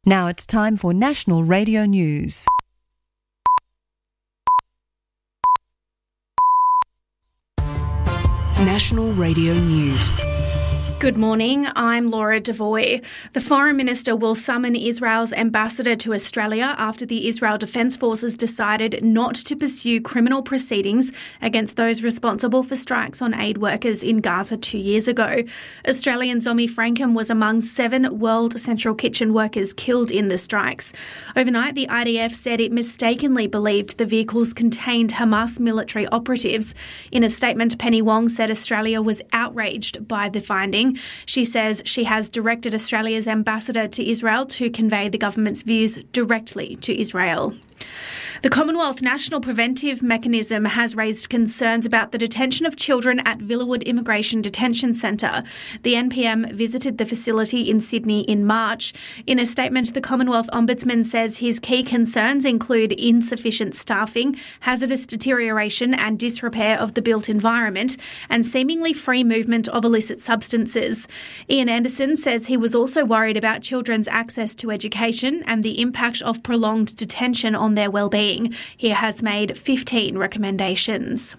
Now it's time for National Radio News. National Radio News. Good morning, I'm Laura Devoy. The Foreign Minister will summon Israel's ambassador to Australia after the Israel Defence Forces decided not to pursue criminal proceedings against those responsible for strikes on aid workers in Gaza 2 years ago. Australian Zomi Frankham was among 7 World Central Kitchen workers killed in the strikes. Overnight, the IDF said it mistakenly believed the vehicles contained Hamas military operatives. In a statement, Penny Wong said Australia was outraged by the finding. She says she has directed Australia's ambassador to Israel to convey the government's views directly to Israel. The Commonwealth National Preventive Mechanism has raised concerns about the detention of children at Villawood Immigration Detention Centre. The NPM visited the facility in Sydney in March. In a statement, the Commonwealth Ombudsman says his key concerns include insufficient staffing, hazardous deterioration and disrepair of the built environment, and seemingly free movement of illicit substances. Ian Anderson says he was also worried about children's access to education and the impact of prolonged detention on their well-being. He has made 15 recommendations.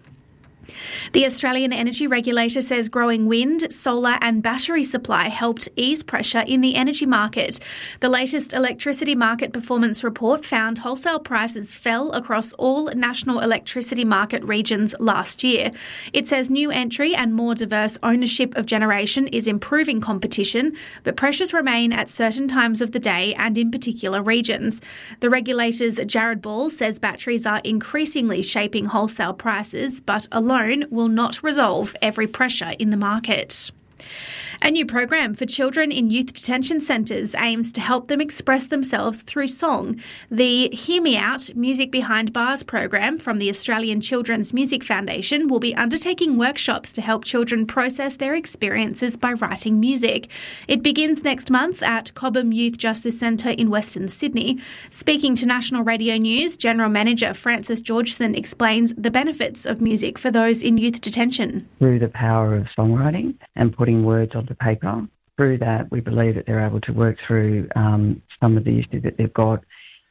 The Australian Energy Regulator says growing wind, solar and battery supply helped ease pressure in the energy market. The latest electricity market performance report found wholesale prices fell across all national electricity market regions last year. It says new entry and more diverse ownership of generation is improving competition, but pressures remain at certain times of the day and in particular regions. The regulator's Jared Ball says batteries are increasingly shaping wholesale prices, but alone will not resolve every pressure in the market. A new program for children in youth detention centres aims to help them express themselves through song. The Hear Me Out Music Behind Bars program from the Australian Children's Music Foundation will be undertaking workshops to help children process their experiences by writing music. It begins next month at Cobham Youth Justice Centre in Western Sydney. Speaking to National Radio News, General Manager Francis Georgeson explains the benefits of music for those in youth detention. Through the power of songwriting and putting words on the paper. Through that, we believe that they're able to work through some of the issues that they've got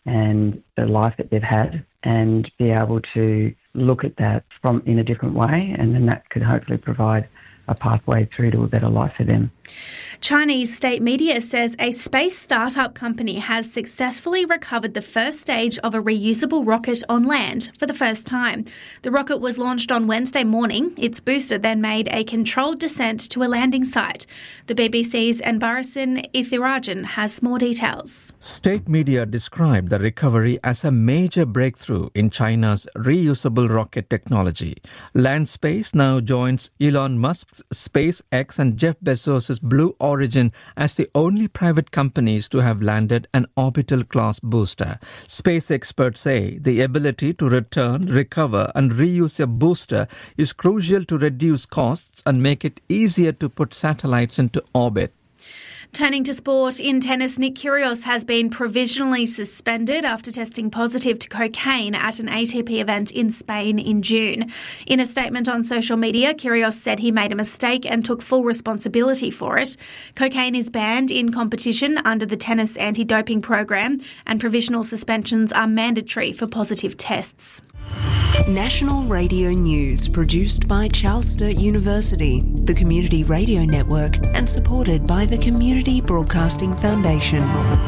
and the life that they've had, and be able to look at that from in a different way, and then that could hopefully provide a pathway through to a better life for them. Chinese state media says a space startup company has successfully recovered the first stage of a reusable rocket on land for the first time. The rocket was launched on Wednesday morning. Its booster then made a controlled descent to a landing site. The BBC's Anbarasan Ithirajan has more details. State media described the recovery as a major breakthrough in China's reusable rocket technology. Landspace now joins Elon Musk's SpaceX and Jeff Bezos' Blue Origin as the only private companies to have landed an orbital-class booster. Space experts say the ability to return, recover and reuse a booster is crucial to reduce costs and make it easier to put satellites into orbit. Turning to sport, in tennis, Nick Kyrgios has been provisionally suspended after testing positive to cocaine at an ATP event in Spain in June. In a statement on social media, Kyrgios said he made a mistake and took full responsibility for it. Cocaine is banned in competition under the tennis anti-doping program, and provisional suspensions are mandatory for positive tests. National Radio News, produced by Charles Sturt University, the Community Radio Network, and supported by the Community Broadcasting Foundation.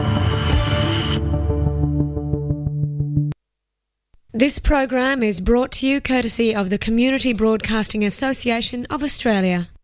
This program is brought to you courtesy of the Community Broadcasting Association of Australia.